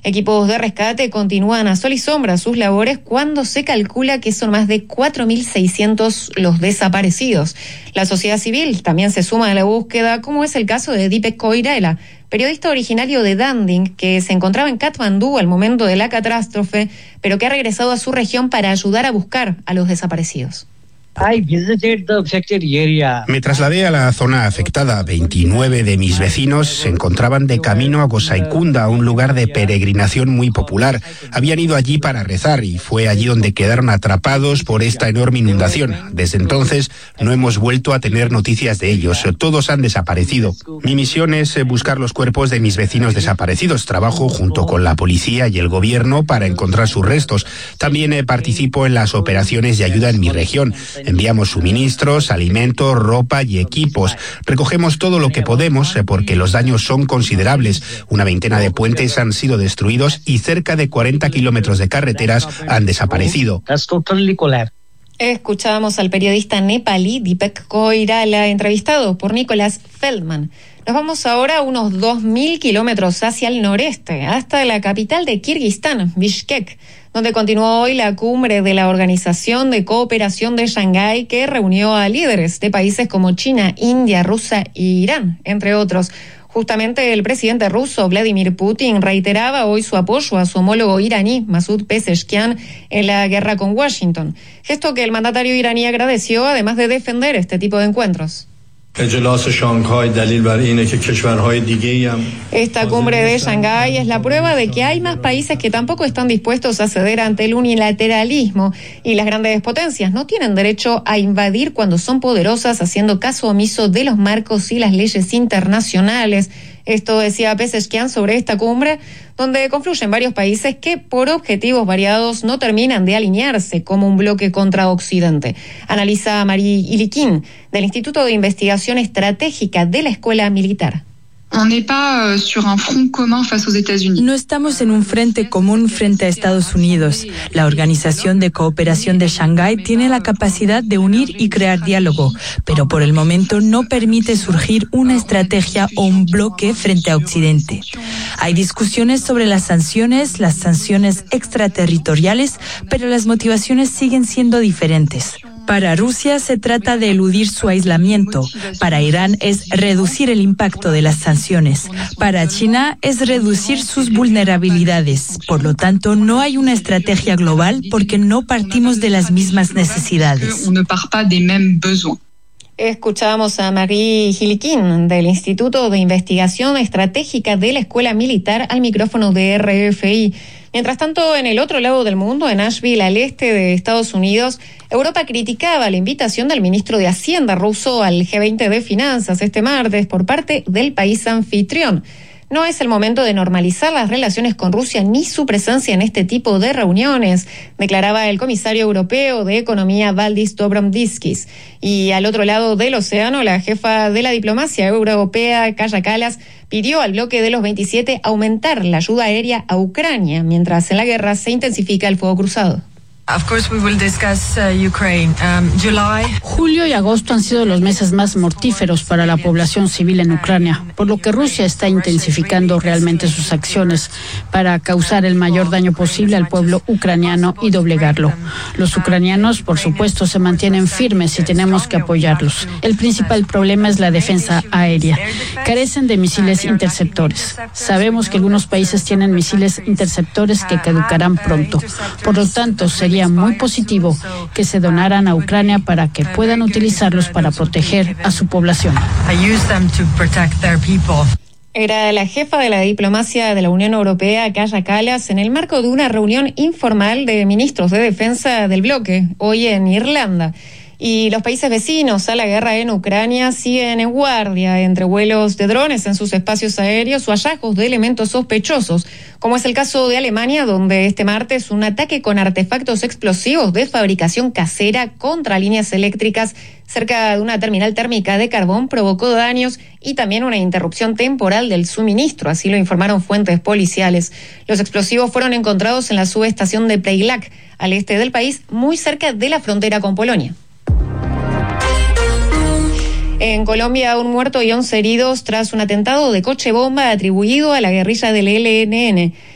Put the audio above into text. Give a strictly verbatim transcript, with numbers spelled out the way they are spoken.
Equipos de rescate continúan a sol y sombra sus labores cuando se calcula que son más de cuatro mil seiscientos los desaparecidos. La sociedad civil también se suma a la búsqueda, como es el caso de Deepak Koirala, periodista originario de Danding, que se encontraba en Katmandú al momento de la catástrofe, pero que ha regresado a su región para ayudar a buscar a los desaparecidos. Me trasladé a la zona afectada. veintinueve de mis vecinos se encontraban de camino a Gosaikunda, un lugar de peregrinación muy popular. Habían ido allí para rezar y fue allí donde quedaron atrapados por esta enorme inundación. Desde entonces no hemos vuelto a tener noticias de ellos. Todos han desaparecido. Mi misión es buscar los cuerpos de mis vecinos desaparecidos. Trabajo junto con la policía y el gobierno para encontrar sus restos. También participo en las operaciones de ayuda en mi región. Enviamos suministros, alimentos, ropa y equipos. Recogemos todo lo que podemos porque los daños son considerables. Una veintena de puentes han sido destruidos y cerca de cuarenta kilómetros de carreteras han desaparecido. Escuchábamos al periodista nepalí Deepak Koirala, entrevistado por Nicolás Feldman. Nos vamos ahora a unos dos mil kilómetros hacia el noreste, hasta la capital de Kirguistán, Bishkek, donde continuó hoy la cumbre de la Organización de Cooperación de Shanghái, que reunió a líderes de países como China, India, Rusia e Irán, entre otros. Justamente el presidente ruso, Vladimir Putin, reiteraba hoy su apoyo a su homólogo iraní, Masoud Pezeshkian, en la guerra con Washington. Gesto que el mandatario iraní agradeció, además de defender este tipo de encuentros. Esta cumbre de Shanghái es la prueba de que hay más países que tampoco están dispuestos a ceder ante el unilateralismo, y las grandes potencias no tienen derecho a invadir cuando son poderosas, haciendo caso omiso de los marcos y las leyes internacionales. Esto decía Pezeshkian sobre esta cumbre, donde confluyen varios países que por objetivos variados no terminan de alinearse como un bloque contra Occidente. Analiza Marie Ilikin, del Instituto de Investigación Estratégica de la Escuela Militar. No estamos en un frente común frente a Estados Unidos. La Organización de Cooperación de Shanghái tiene la capacidad de unir y crear diálogo, pero por el momento no permite surgir una estrategia o un bloque frente a Occidente. Hay discusiones sobre las sanciones, las sanciones extraterritoriales, pero las motivaciones siguen siendo diferentes. Para Rusia se trata de eludir su aislamiento. Para Irán es reducir el impacto de las sanciones. Para China es reducir sus vulnerabilidades. Por lo tanto, no hay una estrategia global porque no partimos de las mismas necesidades. Escuchábamos a Marie Ilikin, del Instituto de Investigación Estratégica de la Escuela Militar, al micrófono de R F I. Mientras tanto, en el otro lado del mundo, en Nashville, al este de Estados Unidos, Europa criticaba la invitación del ministro de Hacienda ruso al G veinte de Finanzas este martes por parte del país anfitrión. No es el momento de normalizar las relaciones con Rusia ni su presencia en este tipo de reuniones, declaraba el comisario europeo de Economía Valdis Dombrovskis. Y al otro lado del océano, la jefa de la diplomacia europea, Kaja Kallas, pidió al bloque de los veintisiete aumentar la ayuda aérea a Ucrania, mientras en la guerra se intensifica el fuego cruzado. Of course we will discuss uh, Ukraine. Um, July. Julio y agosto han sido los meses más mortíferos para la población civil en Ucrania, por lo que Rusia está intensificando realmente sus acciones para causar el mayor daño posible al pueblo ucraniano y doblegarlo. Los ucranianos, por supuesto, se mantienen firmes y tenemos que apoyarlos. El principal problema es la defensa aérea. Carecen de misiles interceptores. Sabemos que algunos países tienen misiles interceptores que caducarán pronto. Por lo tanto, sería muy positivo que se donaran a Ucrania para que puedan utilizarlos para proteger a su población. Era la jefa de la diplomacia de la Unión Europea, Kaja Kallas, en el marco de una reunión informal de ministros de defensa del bloque, hoy en Irlanda. Y los países vecinos a la guerra en Ucrania siguen en guardia entre vuelos de drones en sus espacios aéreos o hallazgos de elementos sospechosos, como es el caso de Alemania, donde este martes un ataque con artefactos explosivos de fabricación casera contra líneas eléctricas cerca de una terminal térmica de carbón provocó daños y también una interrupción temporal del suministro, así lo informaron fuentes policiales. Los explosivos fueron encontrados en la subestación de Preilac, al este del país, muy cerca de la frontera con Polonia. En Colombia, un muerto y once heridos tras un atentado de coche bomba atribuido a la guerrilla del E L N.